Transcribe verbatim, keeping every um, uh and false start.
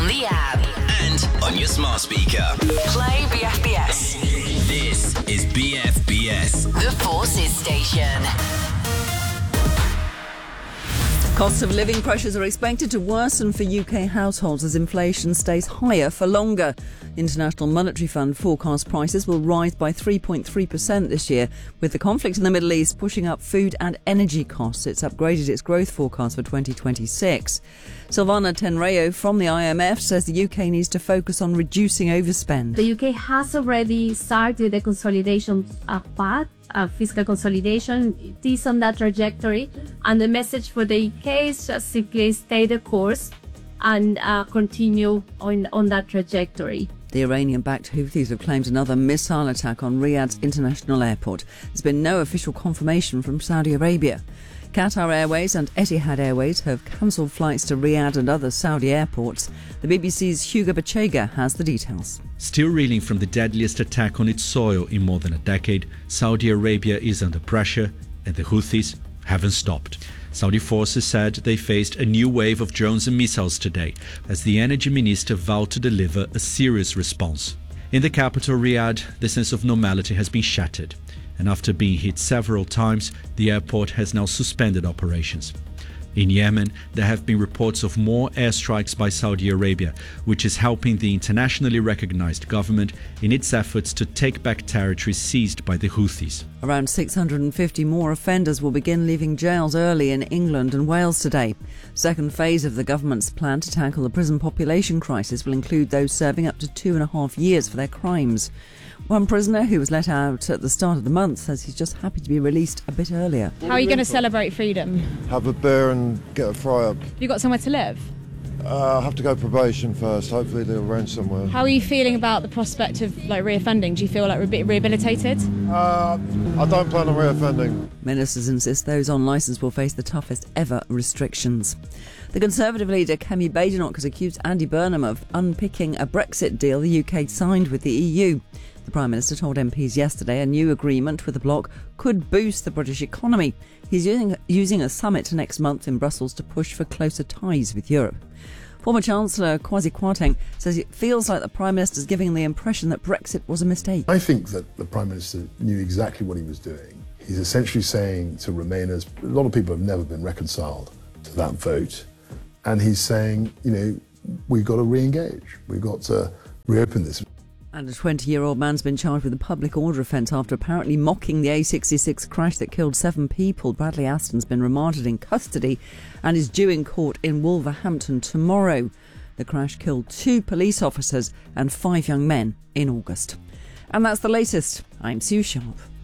the app and on your smart speaker. Play B F B S. This is B F B S, The Forces Station. Cost of living pressures are expected to worsen for U K households as inflation stays higher for longer. International Monetary Fund forecasts prices will rise by three point three percent this year, with the conflict in the Middle East pushing up food and energy costs. It's upgraded its growth forecast for twenty twenty-six. Silvana Tenreo from the I M F says the U K needs to focus on reducing overspend. The U K has already started the consolidation uh, path. Uh, fiscal consolidation, it is on that trajectory, and the message for the U K is just simply stay the course and uh, continue on, on that trajectory. The Iranian-backed Houthis have claimed another missile attack on Riyadh's international airport. There's been no official confirmation from Saudi Arabia. Qatar Airways and Etihad Airways have cancelled flights to Riyadh and other Saudi airports. The B B C's Hugo Bachega has the details. Still reeling from the deadliest attack on its soil in more than a decade, Saudi Arabia is under pressure and the Houthis haven't stopped. Saudi forces said they faced a new wave of drones and missiles today as the energy minister vowed to deliver a serious response. In the capital, Riyadh, the sense of normality has been shattered, and after being hit several times, the airport has now suspended operations. In Yemen, there have been reports of more airstrikes by Saudi Arabia, which is helping the internationally recognized government in its efforts to take back territory seized by the Houthis. Around six hundred fifty more offenders will begin leaving jails early in England and Wales today. Second phase of the government's plan to tackle the prison population crisis will include those serving up to two and a half years for their crimes. One prisoner who was let out at the start of the month says he's just happy to be released a bit earlier. How are you going to celebrate freedom? Have a beer and get a fry up. Have you got somewhere to live? Uh, I have to go probation first. Hopefully they'll arrange somewhere. How are you feeling about the prospect of like reoffending? Do you feel like re- rehabilitated? Uh, I don't plan on reoffending. Ministers insist those on licence will face the toughest ever restrictions. The Conservative leader Kemi Badenoch has accused Andy Burnham of unpicking a Brexit deal the U K signed with the E U. The Prime Minister told M Ps yesterday a new agreement with the bloc could boost the British economy. He's using, using a summit next month in Brussels to push for closer ties with Europe. Former Chancellor Kwasi Kwarteng says it feels like the Prime Minister is giving the impression that Brexit was a mistake. I think that the Prime Minister knew exactly what he was doing. He's essentially saying to Remainers, a lot of people have never been reconciled to that vote, and he's saying, you know, we've got to re-engage, we've got to reopen this. And a twenty-year-old man's been charged with a public order offence after apparently mocking the A sixty-six crash that killed seven people. Bradley Aston's been remanded in custody and is due in court in Wolverhampton tomorrow. The crash killed two police officers and five young men in August. And that's the latest. I'm Sue Sharp.